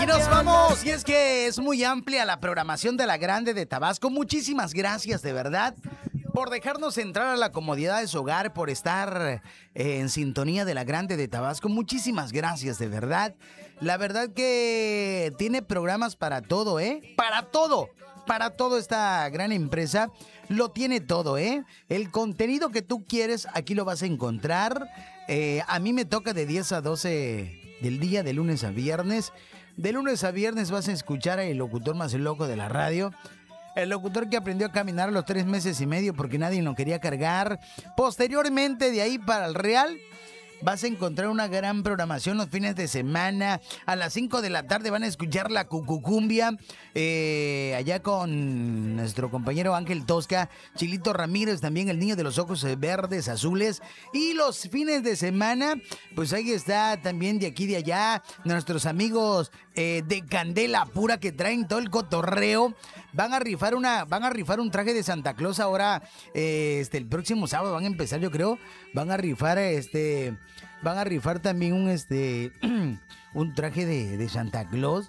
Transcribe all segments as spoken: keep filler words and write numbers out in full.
aquí nos vamos. Y es que es muy amplia la programación de La Grande de Tabasco. Muchísimas gracias, de verdad, por dejarnos entrar a la comodidad de su hogar, por estar eh, en sintonía de La Grande de Tabasco. Muchísimas gracias, de verdad. La verdad que tiene programas para todo, ¿eh? Para todo. Para todo esta gran empresa. Lo tiene todo, ¿eh? El contenido que tú quieres, aquí lo vas a encontrar. Eh, a mí me toca de diez a doce del día, de lunes a viernes. De lunes a viernes vas a escuchar al locutor más loco de la radio. El locutor que aprendió a caminar a los tres meses y medio porque nadie lo quería cargar. Posteriormente, de ahí para el Real, vas a encontrar una gran programación los fines de semana. A las cinco de la tarde van a escuchar la Cucucumbia. Eh, allá con nuestro compañero Ángel Tosca, Chilito Ramírez, también el niño de los ojos verdes, azules. Y los fines de semana, pues ahí está también de aquí de allá, nuestros amigos eh, de Candela Pura que traen todo el cotorreo. Van a rifar una, van a rifar un traje de Santa Claus ahora, eh, este, el próximo sábado van a empezar, yo creo. Van a rifar, este, van a rifar también un, este, un traje de, de Santa Claus.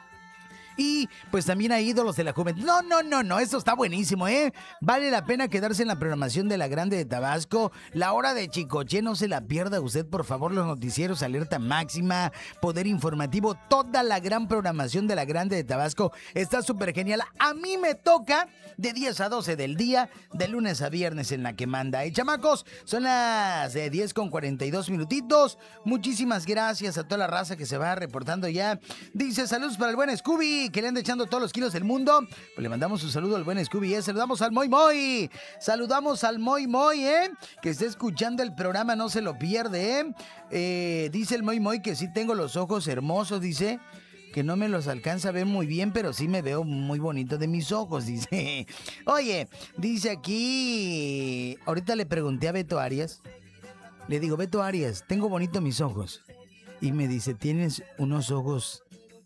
Y pues también hay ídolos de la juventud. No, no, no, no, eso está buenísimo, ¿eh? Vale la pena quedarse en la programación de La Grande de Tabasco. La hora de Chicoche, no se la pierda usted, por favor. Los noticieros, alerta máxima, poder informativo, toda la gran programación de La Grande de Tabasco está súper genial. A mí me toca de diez a doce del día, de lunes a viernes en La que manda. Y chamacos, son las eh, diez con cuarenta y dos minutitos. Muchísimas gracias a toda la raza que se va reportando ya. Dice, saludos para el buen Scooby, que le anda echando todos los kilos del mundo. Pues le mandamos un saludo al buen Scooby, ¿eh? Saludamos al Moy Moy. Saludamos al Moy Moy, ¿eh? Que esté escuchando el programa, no se lo pierde, ¿eh? Eh, dice el Moy Moy que sí tengo los ojos hermosos, dice. Que no me los alcanza a ver muy bien, pero sí me veo muy bonito de mis ojos, dice. Oye, dice aquí... Ahorita le pregunté a Beto Arias. Le digo, Beto Arias, tengo bonito mis ojos. Y me dice, tienes unos ojos...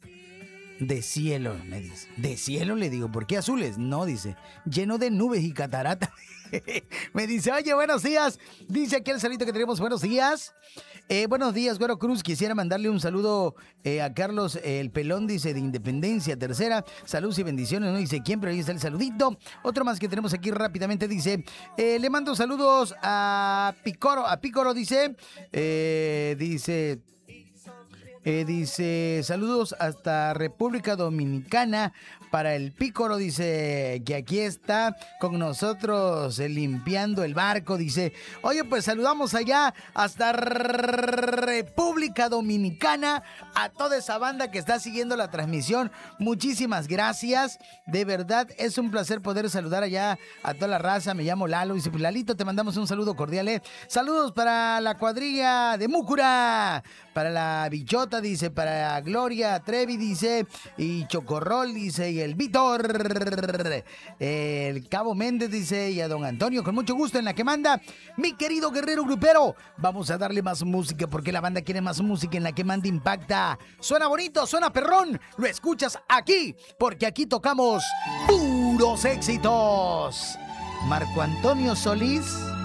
de cielo, me dice. ¿De cielo? Le digo, ¿por qué azules? No, dice, lleno de nubes y cataratas. Me dice, oye, buenos días. Dice aquí el salito que tenemos, buenos días. Eh, buenos días, Güero Cruz. Quisiera mandarle un saludo eh, a Carlos eh, el Pelón, dice, de Independencia Tercera. Saludos y bendiciones, no dice quién, pero ahí está el saludito. Otro más que tenemos aquí rápidamente, dice, eh, le mando saludos a Picoro, a Picoro, dice, eh, dice... Eh, dice, saludos hasta República Dominicana para el Pícoro, dice que aquí está con nosotros eh, limpiando el barco, dice, oye, pues saludamos allá hasta República Dominicana a toda esa banda que está siguiendo la transmisión. Muchísimas gracias, de verdad es un placer poder saludar allá a toda la raza. Me llamo Lalo, dice, pues Lalito, te mandamos un saludo cordial, ¿eh? Saludos para la cuadrilla de Múcura, para la Bichota, dice, para Gloria Trevi, dice, y Chocorrol, dice, y el Víctor, el Cabo Méndez, dice, y a don Antonio, con mucho gusto en La que manda, mi querido guerrero grupero. Vamos a darle más música porque la banda quiere más música en La que manda impacta. Suena bonito, suena perrón, lo escuchas aquí, porque aquí tocamos puros éxitos. Marco Antonio Solís,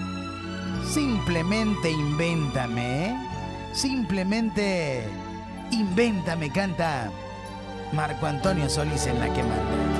simplemente invéntame, ¿eh? Simplemente invéntame, canta Marco Antonio Solís en La que manda.